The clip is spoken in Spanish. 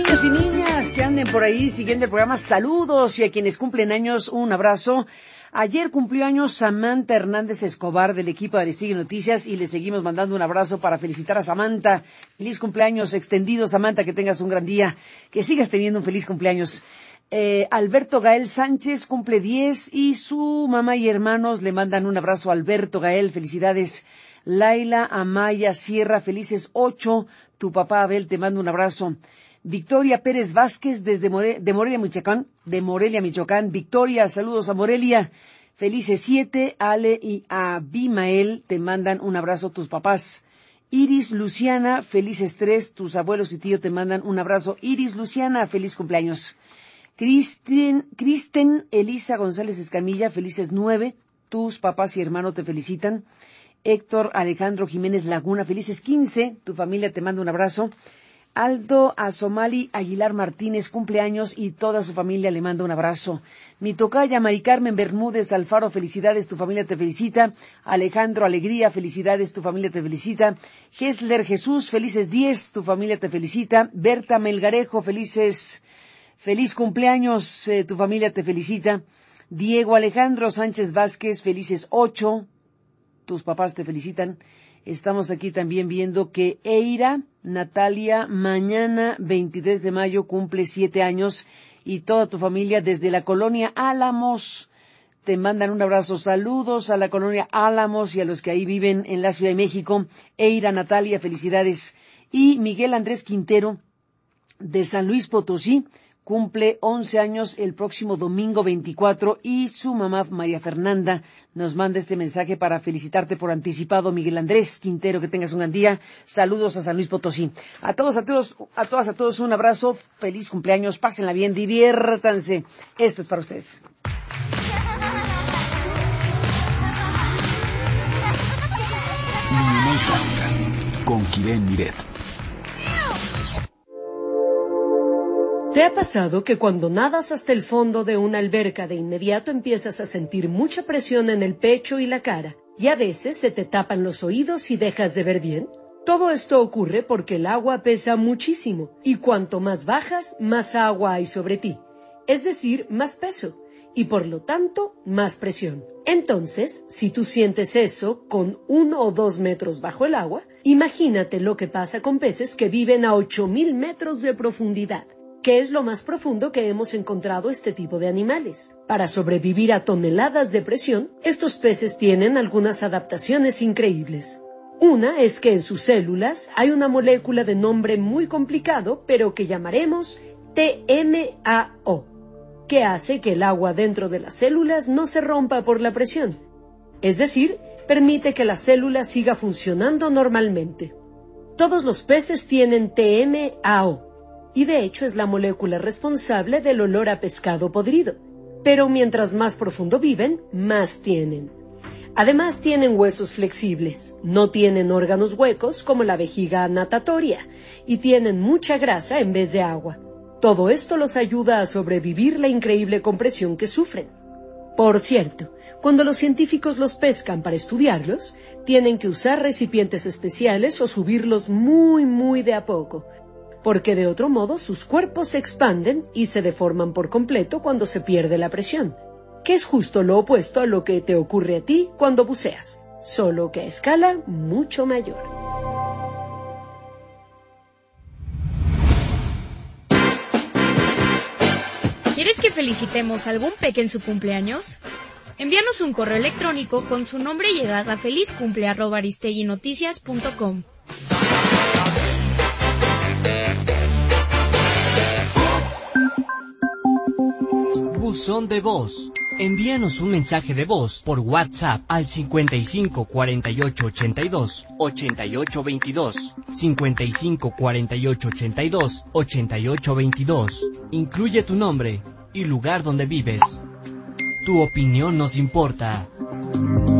Niños y niñas que anden por ahí siguiendo el programa, saludos, y a quienes cumplen años, un abrazo. Ayer cumplió años Samantha Hernández Escobar del equipo de Aristegui Noticias y le seguimos mandando un abrazo para felicitar a Samantha. Feliz cumpleaños extendido, Samantha, que tengas un gran día, que sigas teniendo un feliz cumpleaños. Alberto Gael Sánchez cumple 10 y su mamá y hermanos le mandan un abrazo a Alberto Gael, felicidades. Laila Amaya Sierra, felices 8, tu papá Abel te manda un abrazo. Victoria Pérez Vázquez desde Morelia, Michoacán. Victoria, saludos a Morelia. Felices 7, Ale y Abimael te mandan un abrazo tus papás. Iris Luciana, felices 3, tus abuelos y tío te mandan un abrazo. Iris Luciana, feliz cumpleaños. Kristen Elisa González Escamilla, felices 9, tus papás y hermano te felicitan. Héctor Alejandro Jiménez Laguna, felices 15, tu familia te manda un abrazo. Aldo Azomali Aguilar Martínez, cumpleaños y toda su familia le manda un abrazo. Mi tocaya Mari Carmen Bermúdez Alfaro, felicidades, tu familia te felicita. Alejandro Alegría, felicidades, tu familia te felicita. Hesler Jesús, felices 10, tu familia te felicita. Berta Melgarejo, feliz cumpleaños, tu familia te felicita. Diego Alejandro Sánchez Vázquez, felices 8, tus papás te felicitan. Estamos aquí también viendo que Eira Natalia mañana 23 de mayo cumple 7 años y toda tu familia desde la colonia Álamos te mandan un abrazo. Saludos a la colonia Álamos y a los que ahí viven en la Ciudad de México. Eira Natalia, felicidades. Y Miguel Andrés Quintero de San Luis Potosí cumple 11 años el próximo domingo 24 y su mamá María Fernanda nos manda este mensaje para felicitarte por anticipado, Miguel Andrés Quintero, que tengas un gran día. Saludos a San Luis Potosí. A todos un abrazo, feliz cumpleaños, pásenla bien, diviértanse. Esto es para ustedes. Con Kiren Miret. ¿Te ha pasado que cuando nadas hasta el fondo de una alberca de inmediato empiezas a sentir mucha presión en el pecho y la cara, y a veces se te tapan los oídos y dejas de ver bien? Todo esto ocurre porque el agua pesa muchísimo, y cuanto más bajas, más agua hay sobre ti, es decir, más peso, y por lo tanto, más presión. Entonces, si tú sientes eso con 1 o 2 metros bajo el agua, imagínate lo que pasa con peces que viven a 8,000 metros de profundidad, que es lo más profundo que hemos encontrado este tipo de animales. Para sobrevivir a toneladas de presión, estos peces tienen algunas adaptaciones increíbles. Una es que en sus células hay una molécula de nombre muy complicado, pero que llamaremos TMAO, que hace que el agua dentro de las células no se rompa por la presión. Es decir, permite que la célula siga funcionando normalmente. Todos los peces tienen TMAO. Y de hecho es la molécula responsable del olor a pescado podrido. Pero mientras más profundo viven, más tienen. Además tienen huesos flexibles, no tienen órganos huecos como la vejiga natatoria, y tienen mucha grasa en vez de agua. Todo esto los ayuda a sobrevivir la increíble compresión que sufren. Por cierto, cuando los científicos los pescan para estudiarlos, tienen que usar recipientes especiales o subirlos muy de a poco, porque de otro modo sus cuerpos se expanden y se deforman por completo cuando se pierde la presión, que es justo lo opuesto a lo que te ocurre a ti cuando buceas, solo que a escala mucho mayor. ¿Quieres que felicitemos a algún peque en su cumpleaños? Envíanos un correo electrónico con su nombre y edad a felizcumple@aristeguinoticias.com. Buzón de voz. Envíanos un mensaje de voz por WhatsApp al 55 48 82 88 22, 55 48 82 88 22. Incluye tu nombre y lugar donde vives. Tu opinión nos importa.